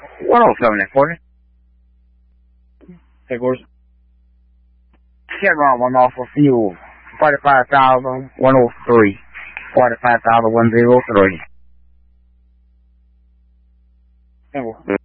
107 and 40. Headquarters. Chevron one off for fuel. 45,103. 45,103.